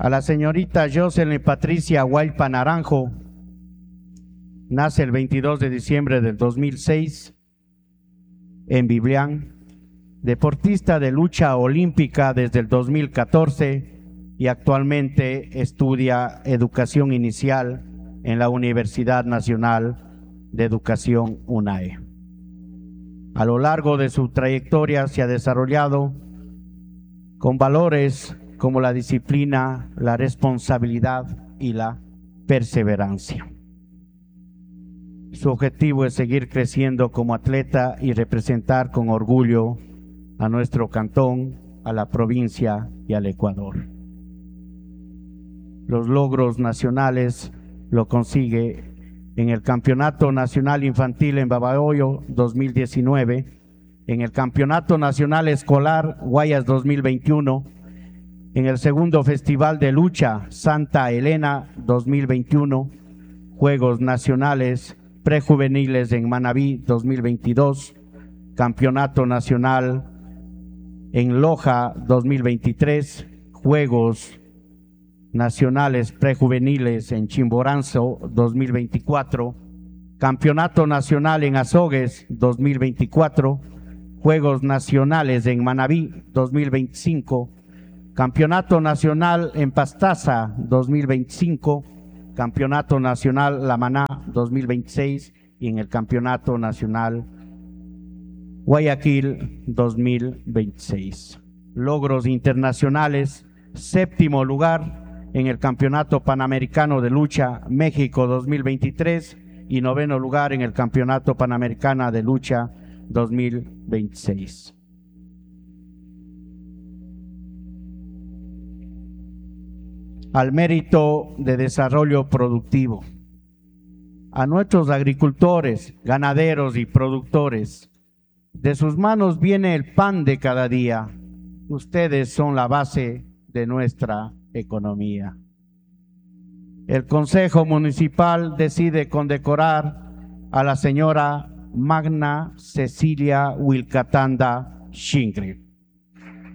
A la señorita Jocelyn Patricia Huaypa Naranjo, nace el 22 de diciembre del 2006 en Biblián, deportista de lucha olímpica desde el 2014 y actualmente estudia educación inicial en la Universidad Nacional de Educación UNAE. A lo largo de su trayectoria se ha desarrollado con valores como la disciplina, la responsabilidad y la perseverancia. Su objetivo es seguir creciendo como atleta y representar con orgullo a nuestro cantón, a la provincia y al Ecuador. Los logros nacionales lo consigue en el Campeonato Nacional Infantil en Babahoyo 2019, en el Campeonato Nacional Escolar Guayas 2021, en el segundo Festival de Lucha Santa Elena 2021, Juegos Nacionales Prejuveniles en Manabí 2022, Campeonato Nacional en Loja 2023, Juegos Nacionales Prejuveniles en Chimborazo 2024, Campeonato Nacional en Azogues 2024, Juegos Nacionales en Manabí 2025, Campeonato Nacional en Pastaza 2025, Campeonato Nacional La Maná 2026 y en el Campeonato Nacional Guayaquil 2026. Logros internacionales: séptimo lugar en el Campeonato Panamericano de Lucha México 2023 y noveno lugar en el Campeonato Panamericano de Lucha 2026. Al mérito de desarrollo productivo. A nuestros agricultores, ganaderos y productores, de sus manos viene el pan de cada día. Ustedes son la base de nuestra economía. El Consejo Municipal decide condecorar a la señora Magna Cecilia Wilcatanda Shingri.